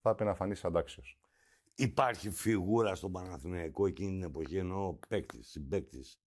θα έπρεπε να φανεί αντάξιος. Υπάρχει φιγούρα στον Παναθηναϊκό εκείνη την εποχή, εννοώ συμπαίκτης,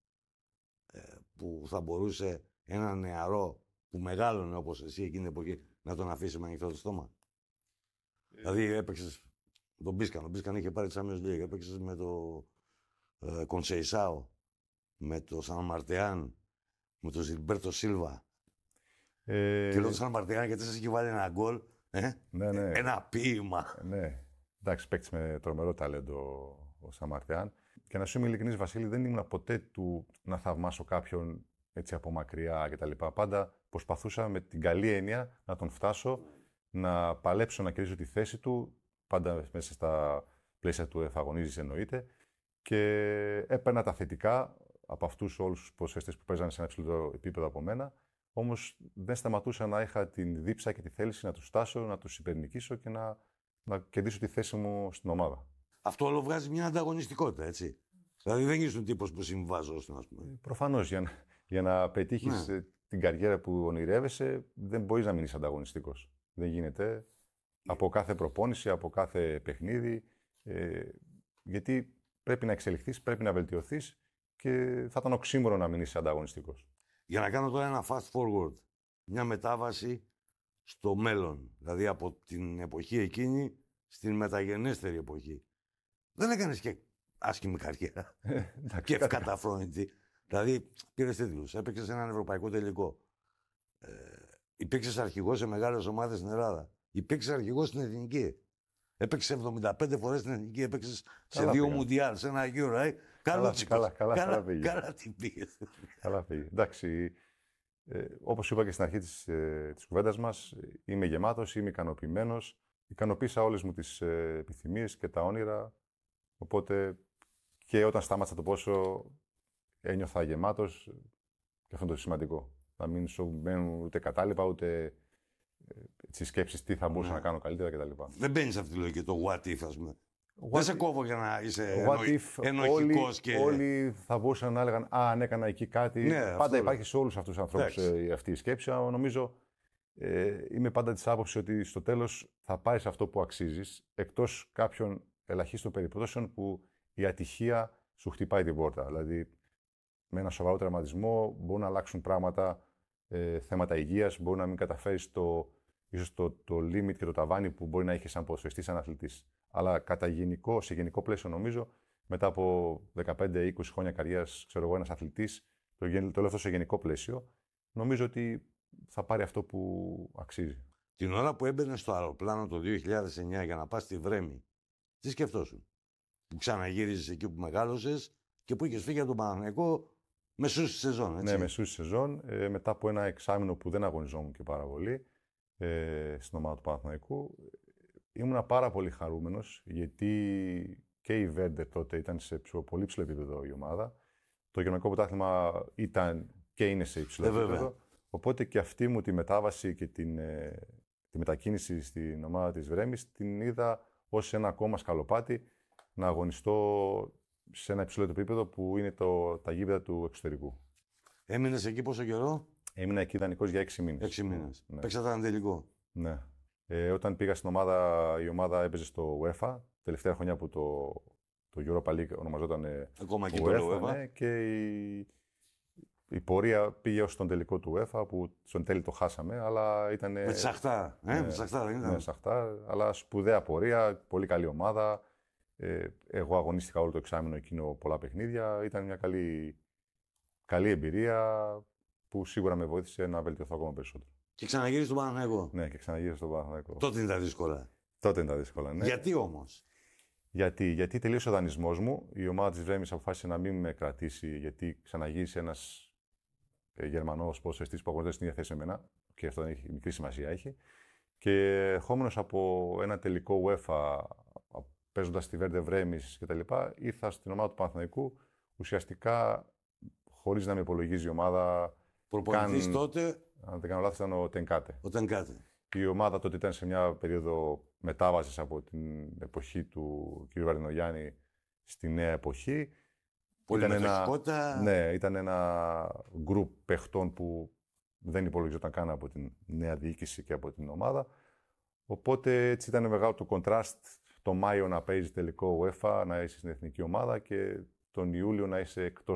που θα μπορούσε ένα νεαρό που μεγάλωνε όπως εσύ εκείνη την εποχή να τον αφήσει με ανοιχτό το στόμα. Δηλαδή έπαιξες τον Μπίσκαν. Ο Μπίσκαν είχε πάρει τη Champions League. Έπαιξες με το Κονσεϊσάο, με το Σαν Μαρτεάν, με τον Ζιλμπέρτο Σίλβα. Και λέω το Σαν Μαρτεάν γιατί σας έχει βάλει ένα γκολ. Ναι. Ένα ποίημα. Ναι. Εντάξει, παίκτης με τρομερό ταλέντο ο Σαν Μαρτεάν. Και να σου είμαι ειλικρινής, Βασίλη, δεν ήμουν ποτέ του να θαυμάσω κάποιον έτσι από μακριά κτλ. Πάντα προσπαθούσα με την καλή έννοια να τον φτάσω, να παλέψω να κερδίσω τη θέση του, πάντα μέσα στα πλαίσια του εφαγωνίζεις εννοείται, και έπαιρνα τα θετικά από αυτούς όλους τους ποδοσφαιριστές που παίζανε σε ένα υψηλό επίπεδο από μένα, όμως δεν σταματούσα να είχα την δίψα και τη θέληση να τους φτάσω, να τους υπερνικήσω και να κερδίσω τη θέση μου στην ομάδα. Αυτό όλο βγάζει μια ανταγωνιστικότητα, έτσι. Δηλαδή δεν ήσουν τύπος που συμβάζω, ας πούμε. Προφανώς, για να πετύχεις την καριέρα που ονειρεύεσαι, δεν μπορείς να μείνεις ανταγωνιστικός. Δεν γίνεται. Από κάθε προπόνηση, από κάθε παιχνίδι, γιατί πρέπει να εξελιχθείς, πρέπει να βελτιωθείς και θα ήταν οξύμορο να μείνεις ανταγωνιστικός. Για να κάνω τώρα ένα fast forward, μια μετάβαση στο μέλλον, δηλαδή από την εποχή εκείνη στην μεταγενέστερη εποχή. Δεν έκανες και άσχημη καριέρα και ευκαταφρόνητη. Δηλαδή πήρες τίτλους, έπαιξες έναν ευρωπαϊκό τελικό. Υπήρξες αρχηγός σε μεγάλες ομάδες στην Ελλάδα. Υπήρξες αρχηγός στην Εθνική. Έπαιξες 75 φορές στην Εθνική, έπαιξες σε 2 Μουντιάλ, σε ένα Euro. Καλά πήγε. Καλά την πήγες. Καλά πήγε. Εντάξει, όπως είπα και στην αρχή της κουβέντας μας, είμαι γεμάτος, είμαι ικανοποιημένος. Ικανοποίησα όλες μου τις επιθυμίες και τα όνειρα. Οπότε και όταν σταμάτησα το πόσο ένιωθα γεμάτος, και αυτό είναι το σημαντικό. Να μην σου μένουν ούτε κατάλοιπα, ούτε σκέψεις τι θα μπορούσα να κάνω καλύτερα κτλ. Δεν μπαίνεις αυτή τη λογική, το what if, ας πούμε. Δεν σε κόβω για να είσαι ενοχικός και... Όλοι θα μπορούσαν να έλεγαν αν έκανα εκεί κάτι. Ναι, πάντα υπάρχει σε όλους αυτούς τους ανθρώπους αυτή η σκέψη. Νομίζω είμαι πάντα της άποψης ότι στο τέλος θα πάρεις αυτό που αξίζεις, εκτός κάποιων ελαχίστων περιπτώσεων που η ατυχία σου χτυπάει την πόρτα. Δηλαδή, με ένα σοβαρό τραυματισμό μπορούν να αλλάξουν πράγματα, θέματα υγείας, μπορεί να μην καταφέρεις ίσως το limit και το ταβάνι που μπορεί να έχει σαν ποδοσφαιριστής, σαν αθλητής. Αλλά σε γενικό πλαίσιο, νομίζω, μετά από 15-20 χρόνια καριέρας, ξέρω εγώ, ένας αθλητής, το λέω αυτό σε γενικό πλαίσιο, νομίζω ότι θα πάρει αυτό που αξίζει. Την ώρα που έμπαινε στο αεροπλάνο το 2009 για να πας στη Βρέμη, τι σκεφτόσουν? Που ξαναγύριζες εκεί που μεγάλωσες και που είχες φύγει από τον Παναθηναϊκό μεσούς τη σεζόν, έτσι. Ναι, μεσούς τη σεζόν. Μετά από ένα εξάμηνο που δεν αγωνιζόμουν και πάρα πολύ στην ομάδα του Παναθηναϊκού, ήμουν πάρα πολύ χαρούμενος, γιατί και η Βέρντερ τότε ήταν σε πολύ ψηλό επίπεδο η ομάδα. Το γερμανικό πρωτάθλημα ήταν και είναι σε υψηλό επίπεδο. Οπότε και αυτή μου τη μετάβαση και τη μετακίνηση στην ομάδα της Βρέμης την είδα ως ένα ακόμα σκαλοπάτι να αγωνιστώ σε ένα υψηλό επίπεδο που είναι τα γήπεδα του εξωτερικού. Έμεινες εκεί πόσο καιρό? Έμεινα εκεί δανεικός για 6 μήνες. 6 μήνες. Ναι. Παίξατε έναν τελικό. Ναι. Όταν πήγα στην ομάδα, η ομάδα έπαιζε στο UEFA, τελευταία χρονιά που το Europa League ονομαζόταν ακόμα και το UEFA. Ναι, και η πορεία πήγε ως τον τελικό του UEFA, που στον τέλει το χάσαμε, αλλά ήταν... Με τη Σαχτάρ, με τη Σαχτάρ δεν ήταν? Ναι, Σαχτάρ, αλλά σπουδαία πορεία, πολύ καλή ομάδα. Εγώ αγωνίστηκα όλο το εξάμηνο εκείνο πολλά παιχνίδια. Ήταν μια καλή εμπειρία που σίγουρα με βοήθησε να βελτιωθώ ακόμα περισσότερο. Και ξαναγύρισε στον Παναθηναϊκό. Ναι, και ξαναγύρισε στον Παναθηναϊκό. Τότε είναι τα δύσκολα. Τότε είναι τα δύσκολα, ναι. Γιατί όμως? Γιατί τελείωσε ο δανεισμός μου. Η ομάδα της Βρέμης αποφάσισε να μην με κρατήσει, γιατί ξαναγύρισε ένας Γερμανός ποδοσφαιριστής που αγωνίζεται στην ίδια θέση με εμένα. Και αυτό έχει μικρή σημασία έχει. Και ερχόμενος από ένα τελικό UEFA, παίζοντας στη Βέρντερ Βρέμης κτλ., ήρθα στην ομάδα του Παναθηναϊκού ουσιαστικά χωρίς να με υπολογίζει η ομάδα. Προπονητής τότε? Αν δεν κάνω λάθος, ήταν ο Τενκάτε. Ο Τενκάτε. Η ομάδα τότε ήταν σε μια περίοδο μετάβασης από την εποχή του κ. Βαρδινογιάννη στη νέα εποχή. Πολυμετοχικότητα. Ναι, ήταν ένα γκρουπ παιχτών που δεν υπολογιζόταν καν από την νέα διοίκηση και από την ομάδα. Οπότε έτσι ήταν μεγάλο το contrast το Μάιο να παίζει τελικό UEFA, να είσαι στην εθνική ομάδα και τον Ιούλιο να είσαι εκτός